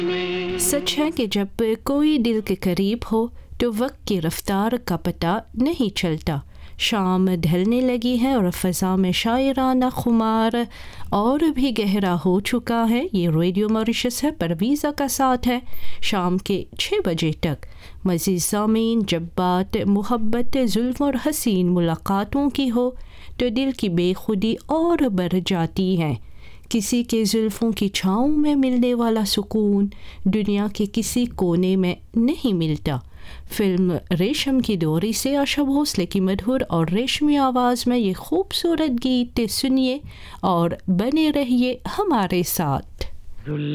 सच है कि जब कोई दिल के करीब हो तो वक्त की रफ्तार का पता नहीं चलता। शाम ढलने लगी है और फ़ज़ा में शायराना खुमार और भी गहरा हो चुका है। ये रेडियो मॉरिशस है, परवीज़ा का साथ है शाम के 6 बजे तक। मज़ीद सामीन, जब बात मोहब्बत, जुल्फ़ और हसीन मुलाकातों की हो तो दिल की बेखुदी और बढ़ जाती है। किसी के जुल्फ़ों की छाँव में मिलने वाला सुकून दुनिया के किसी कोने में नहीं मिलता। फिल्म रेशम की डोरी से आशा भोसले की मधुर और रेशमी आवाज़ में ये खूबसूरत गीत सुनिए और बने रहिए हमारे साथ।